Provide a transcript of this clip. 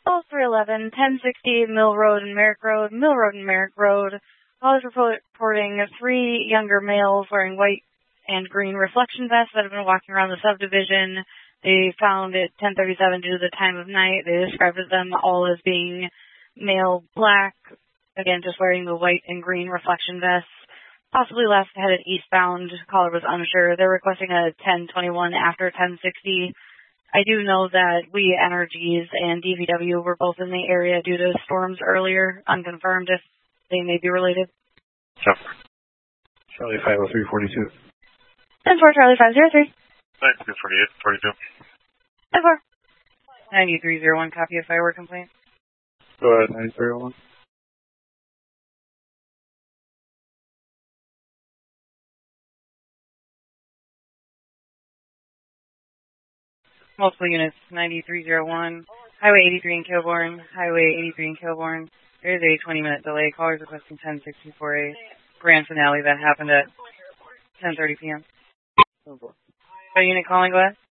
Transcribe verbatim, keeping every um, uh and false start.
Oh, three eleven, ten sixty Mill Road and Merrick Road, Mill Road and Merrick Road. Callers reporting three younger males wearing white and green reflection vests that have been walking around the subdivision. They found at ten thirty-seven due to the time of night. They described them all as being male black, again, just wearing the white and green reflection vests. Possibly last headed eastbound. Caller was unsure. They're requesting a ten twenty-one after ten sixty. I do know that we, Energies, and D V W were both in the area due to storms earlier. Unconfirmed if they may be related. Sure. Charlie five oh three forty-two. ten four Charlie five oh three. ninety-two forty-eight forty-two. ten four. ninety-three oh one, copy of firework complaint. Go ahead, ninety-three oh one. Multiple units, ninety-three oh one, Highway eighty-three in Kilbourne, Highway eighty-three in Kilbourne. There is a twenty minute delay. Callers requesting ten sixty for a grand finale that happened at ten thirty p.m. A unit calling, go ahead.